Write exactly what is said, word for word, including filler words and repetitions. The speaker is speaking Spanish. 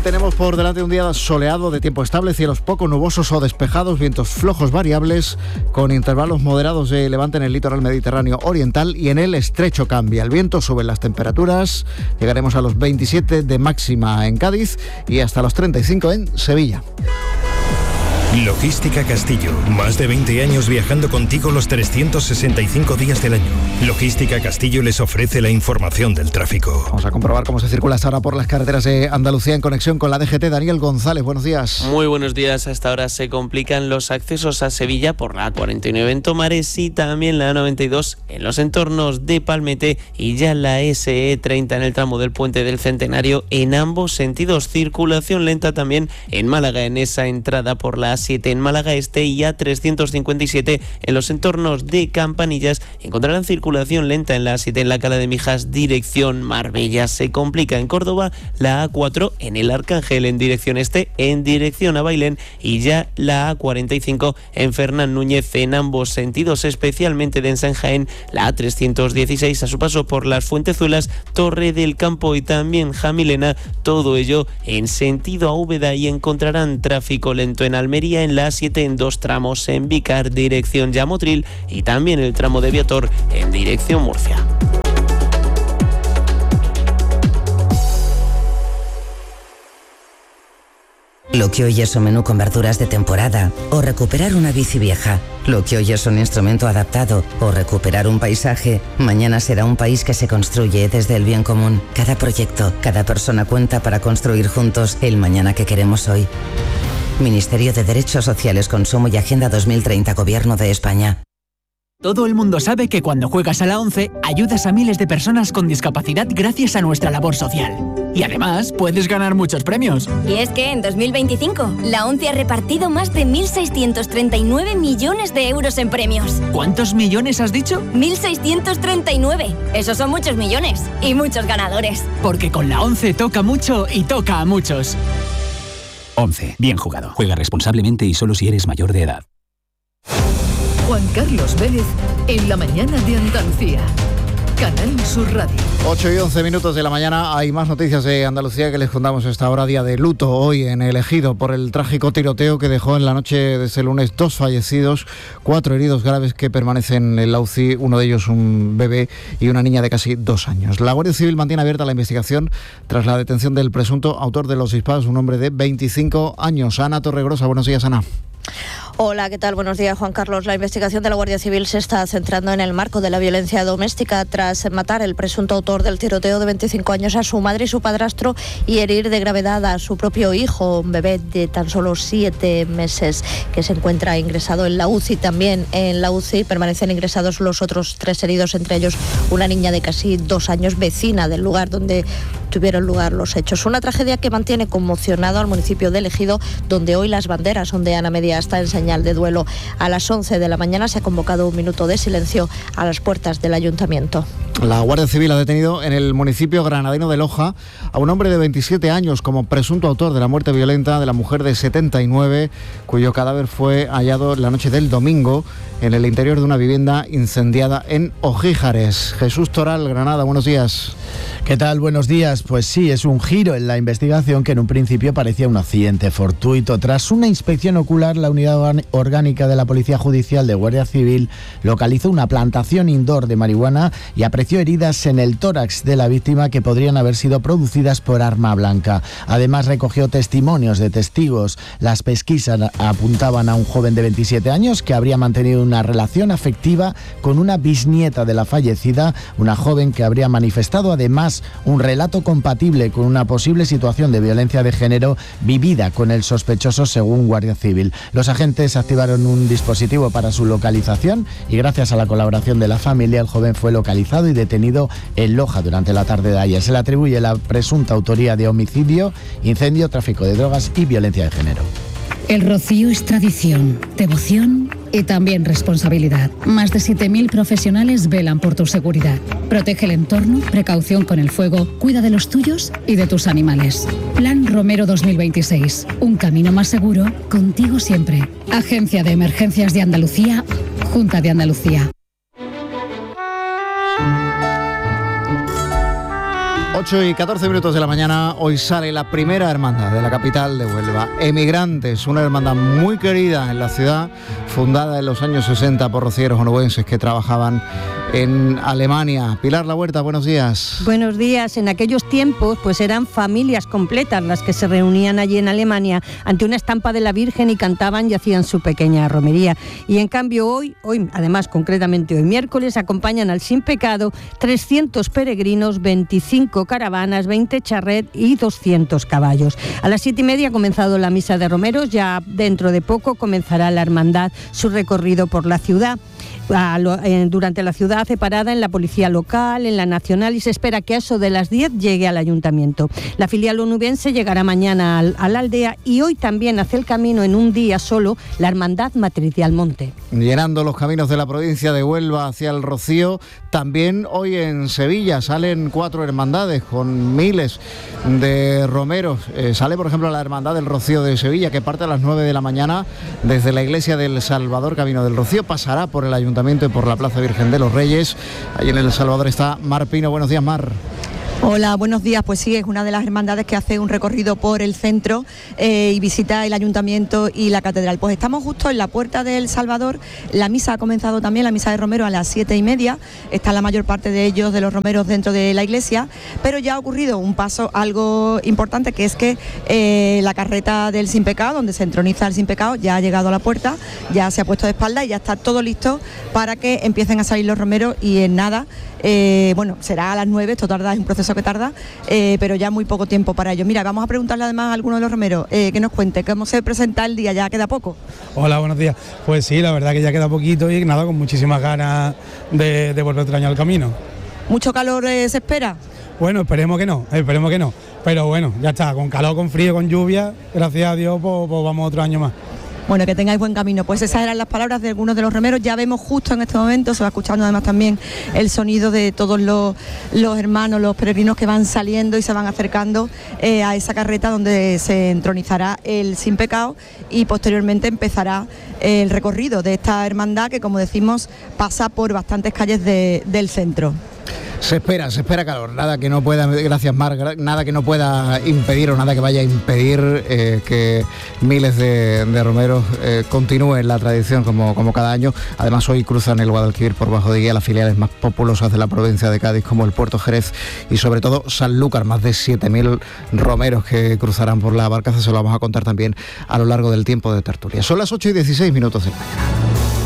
tenemos por delante un día soleado, de tiempo estable, cielos poco nubosos o despejados, vientos flojos variables, con intervalos moderados de levante en el litoral mediterráneo oriental y en el estrecho cambia. El viento, suben las temperaturas, llegaremos a los veintisiete de máxima en Cádiz y hasta los treinta y cinco en Sevilla. Logística Castillo, más de veinte años viajando contigo los trescientos sesenta y cinco días del año. Logística Castillo les ofrece la información del tráfico. Vamos a comprobar cómo se circula hasta ahora por las carreteras de Andalucía en conexión con la D G T. Daniel González, buenos días. Muy buenos días. Hasta ahora se complican los accesos a Sevilla por la A cuarenta y nueve en Tomares y también la A noventa y dos en los entornos de Palmete y ya la S E treinta en el tramo del Puente del Centenario en ambos sentidos. Circulación lenta también en Málaga en esa entrada por la A siete en Málaga Este y A trescientos cincuenta y siete en los entornos de Campanillas. Encontrarán circulación lenta en la A siete en la Cala de Mijas dirección Marbella. Se complica en Córdoba la A cuatro en el Arcángel en dirección este en dirección a Bailén y ya la A cuarenta y cinco en Fernán Núñez en ambos sentidos, especialmente densa en Jaén la A trescientos dieciséis a su paso por las Fuentezuelas, Torre del Campo y también Jamilena, todo ello en sentido a Úbeda, y encontrarán tráfico lento en Almería en la A siete en dos tramos en Vícar dirección Llamotril y también el tramo de Viator en dirección Murcia. Lo que hoy es un menú con verduras de temporada o recuperar una bici vieja. Lo que hoy es un instrumento adaptado o recuperar un paisaje, mañana será un país que se construye desde el bien común. Cada proyecto, cada persona cuenta para construir juntos el mañana que queremos hoy. Ministerio de Derechos Sociales, Consumo y Agenda dos mil treinta, Gobierno de España. Todo el mundo sabe que cuando juegas a la ONCE, ayudas a miles de personas con discapacidad gracias a nuestra labor social. Y además, puedes ganar muchos premios. Y es que en dos mil veinticinco, la ONCE ha repartido más de mil seiscientos treinta y nueve millones de euros en premios. ¿Cuántos millones has dicho? mil seiscientos treinta y nueve. Esos son muchos millones. Y muchos ganadores. Porque con la ONCE toca mucho y toca a muchos. ONCE. Bien jugado. Juega responsablemente y solo si eres mayor de edad. Juan Carlos Vélez en la mañana de Andalucía. Canal Sur Radio. ocho y once minutos de la mañana. Hay más noticias de Andalucía que les contamos a esta hora, día de luto hoy en El Ejido por el trágico tiroteo que dejó en la noche de este lunes dos fallecidos, cuatro heridos graves que permanecen en la U C I, uno de ellos un bebé y una niña de casi dos años. La Guardia Civil mantiene abierta la investigación tras la detención del presunto autor de los disparos, un hombre de veinticinco años. Ana Torregrosa, buenos días, Ana. Hola, ¿qué tal? Buenos días, Juan Carlos. La investigación de la Guardia Civil se está centrando en el marco de la violencia doméstica tras matar el presunto autor del tiroteo de veinticinco años a su madre y su padrastro y herir de gravedad a su propio hijo, un bebé de tan solo siete meses que se encuentra ingresado en la U C I. También en la U C I permanecen ingresados los otros tres heridos, entre ellos una niña de casi dos años, vecina del lugar donde tuvieron lugar los hechos. Una tragedia que mantiene conmocionado al municipio de El Ejido, donde hoy las banderas ondean a media asta en señal de duelo. A las once de la mañana se ha convocado un minuto de silencio a las puertas del ayuntamiento. La Guardia Civil ha detenido en el municipio granadino de Loja a un hombre de veintisiete años como presunto autor de la muerte violenta de la mujer de setenta y nueve, cuyo cadáver fue hallado la noche del domingo en el interior de una vivienda incendiada en Ojíjares. Jesús Toral, Granada, buenos días. ¿Qué tal? Buenos días. Pues sí, es un giro en la investigación que en un principio parecía un accidente fortuito. Tras una inspección ocular, la unidad orgánica de la Policía Judicial de Guardia Civil localizó una plantación indoor de marihuana y apreció heridas en el tórax de la víctima que podrían haber sido producidas por arma blanca. Además, recogió testimonios de testigos. Las pesquisas apuntaban a un joven de veintisiete años que habría mantenido una relación afectiva con una bisnieta de la fallecida, una joven que habría manifestado además un relato compatible con una posible situación de violencia de género vivida con el sospechoso, según Guardia Civil. Los agentes activaron un dispositivo para su localización y gracias a la colaboración de la familia, el joven fue localizado y detenido en Loja durante la tarde de ayer. Se le atribuye la presunta autoría de homicidio, incendio, tráfico de drogas y violencia de género. El Rocío es tradición, devoción y también responsabilidad. Más de siete mil profesionales velan por tu seguridad. Protege el entorno, precaución con el fuego, cuida de los tuyos y de tus animales. Plan Romero dos mil veintiséis. Un camino más seguro, contigo siempre. Agencia de Emergencias de Andalucía, Junta de Andalucía. ocho y catorce minutos de la mañana, hoy sale la primera hermandad de la capital de Huelva, Emigrantes, una hermandad muy querida en la ciudad, fundada en los años sesenta por rocieros onubenses que trabajaban en Alemania. Pilar La Huerta, buenos días. Buenos días. En aquellos tiempos pues eran familias completas las que se reunían allí en Alemania ante una estampa de la Virgen y cantaban y hacían su pequeña romería. Y en cambio hoy, hoy además concretamente hoy miércoles, acompañan al Sin Pecado trescientos peregrinos, veinticinco caravanas, veinte charret y doscientos caballos. A las siete y media ha comenzado la misa de romeros, ya dentro de poco comenzará la hermandad su recorrido por la ciudad. Durante la ciudad hace parada en la policía local, en la nacional, y se espera que a eso de las diez llegue al ayuntamiento. La filial onubense llegará mañana al, a la aldea y hoy también hace el camino en un día solo la Hermandad Matriz de Almonte. Llenando los caminos de la provincia de Huelva hacia el Rocío, también hoy en Sevilla salen cuatro hermandades con miles de romeros. Eh, sale por ejemplo la Hermandad del Rocío de Sevilla, que parte a las nueve de la mañana desde la iglesia del Salvador, camino del Rocío, pasará por el ayuntamiento y por la Plaza Virgen de los Reyes. Allí en El Salvador está Mar Pino. Buenos días, Mar. Hola, buenos días. Pues sí, es una de las hermandades que hace un recorrido por el centro eh, y visita el ayuntamiento y la catedral. Pues estamos justo en la puerta del Salvador. La misa ha comenzado también, la misa de romero, a las siete y media. Está la mayor parte de ellos, de los romeros, dentro de la iglesia, pero ya ha ocurrido un paso algo importante, que es que eh, la carreta del Sin Pecado, donde se entroniza el Sin Pecado, ya ha llegado a la puerta, ya se ha puesto de espalda y ya está todo listo para que empiecen a salir los romeros. Y en nada, eh, bueno, será a las nueve, esto tarda, es un proceso que tarda, eh, pero ya muy poco tiempo para ello. Mira, vamos a preguntarle además a alguno de los romeros eh, que nos cuente cómo se presenta el día, ya queda poco. Hola, buenos días. Pues sí, la verdad que ya queda poquito y nada, con muchísimas ganas de, de volver otro año al camino. ¿Mucho calor eh, se espera? Bueno, esperemos que no, esperemos que no, pero bueno, ya está, con calor, con frío, con lluvia, gracias a Dios, pues, pues vamos otro año más. Bueno, que tengáis buen camino. Pues esas eran las palabras de algunos de los romeros. Ya vemos justo en este momento, se va escuchando además también el sonido de todos los, los hermanos, los peregrinos que van saliendo y se van acercando eh, a esa carreta donde se entronizará el Sin Pecado y posteriormente empezará el recorrido de esta hermandad que, como decimos, pasa por bastantes calles de, del centro. Se espera, se espera calor, nada que no pueda, gracias Mar, nada que no pueda impedir o nada que vaya a impedir eh, que miles de, de romeros eh, continúen la tradición como, como cada año. Además hoy cruzan el Guadalquivir por bajo de guía las filiales más populosas de la provincia de Cádiz, como el Puerto Jerez y sobre todo Sanlúcar, más de siete mil romeros que cruzarán por la barcaza. Se lo vamos a contar también a lo largo del tiempo de tertulia. Son las ocho y dieciséis minutos de la mañana.